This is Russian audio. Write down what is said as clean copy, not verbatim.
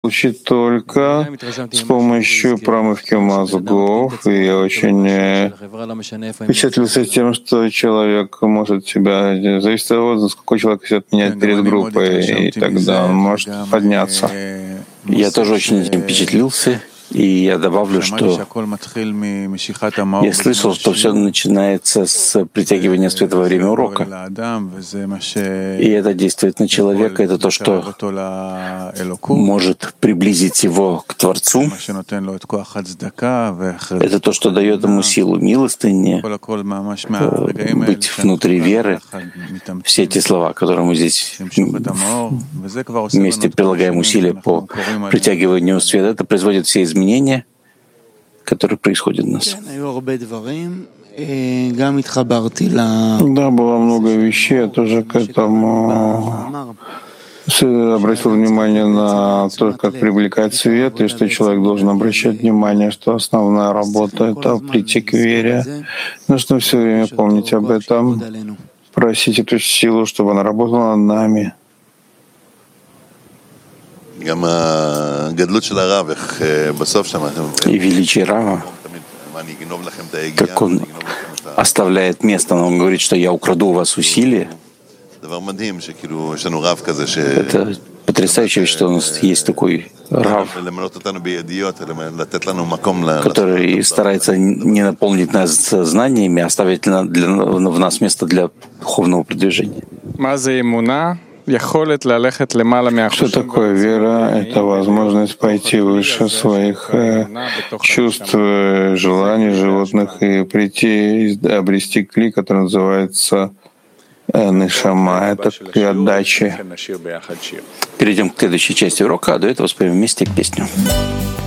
получить только с помощью промывки мозгов. И я очень впечатлился тем, что человек может себя, зависит от того, насколько человек себя меняет перед группой, и тогда он может подняться. Я тоже очень этим впечатлился. И я добавлю, что я слышал, что все начинается с притягивания света во время урока. И это действует на человека, это то, что может приблизить его к Творцу. Это то, что дает ему силу милостыни, быть внутри веры. Все эти слова, которые мы здесь вместе прилагаем усилия по притягиванию света, это производит все изменения, которые происходят у нас. Да, было много вещей, я тоже к этому обратил внимание на то, как привлекать свет, и что человек должен обращать внимание, что основная работа — это прийти к вере. Нужно все время помнить об этом, просить эту силу, чтобы она работала над нами. И величие Рава, как он оставляет место, но он говорит, что я украду у вас усилия. Это потрясающее, что у нас есть такой Рав, который старается не наполнить нас знаниями, а оставить в нас место для духовного продвижения. Что такое вера? Это возможность пойти выше своих чувств, желаний животных и прийти, обрести кли, который называется нешама. Это кли отдачи. Перейдем к следующей части урока, а до этого споем вместе песню.